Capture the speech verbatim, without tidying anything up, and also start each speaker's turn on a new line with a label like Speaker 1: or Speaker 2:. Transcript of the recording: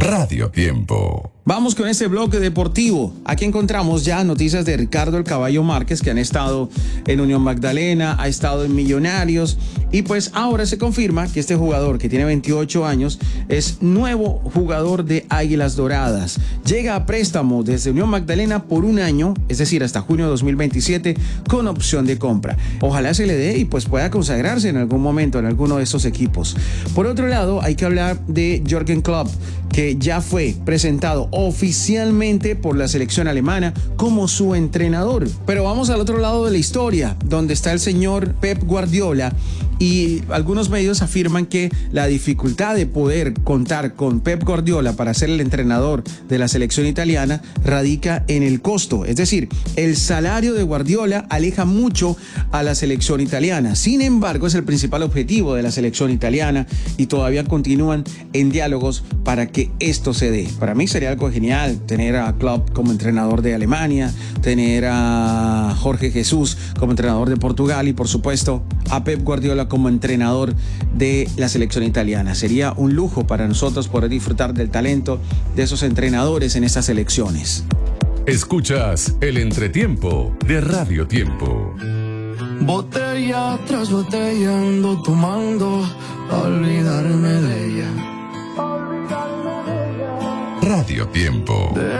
Speaker 1: Radio Tiempo.
Speaker 2: Vamos con este bloque deportivo. Aquí encontramos ya noticias de Ricardo El Caballo Márquez, que han estado en Unión Magdalena, ha estado en Millonarios, y pues ahora se confirma que este jugador, que tiene veintiocho años, es nuevo jugador de Águilas Doradas. Llega a préstamo desde Unión Magdalena por un año, es decir, hasta junio de dos mil veintisiete, con opción de compra. Ojalá se le dé y pues pueda consagrarse en algún momento en alguno de estos equipos. Por otro lado, hay que hablar de Jürgen Klopp, que ya fue presentado oficialmente por la selección alemana como su entrenador. Pero vamos al otro lado de la historia, donde está el señor Pep Guardiola, y algunos medios afirman que la dificultad de poder contar con Pep Guardiola para ser el entrenador de la selección italiana radica en el costo. Es decir, el salario de Guardiola aleja mucho a la selección italiana. Sin embargo, es el principal objetivo de la selección italiana y todavía continúan en diálogos para que esto se dé. Para mí sería algo genial tener a Klopp como entrenador de Alemania, tener a Jorge Jesús como entrenador de Portugal y por supuesto a Pep Guardiola como entrenador de la selección italiana. Sería un lujo para nosotros poder disfrutar del talento de esos entrenadores en estas selecciones.
Speaker 1: Escuchas el entretiempo de Radio Tiempo.
Speaker 3: Botella tras botella ando tomando a olvidarme de ella.
Speaker 1: Radio Tiempo.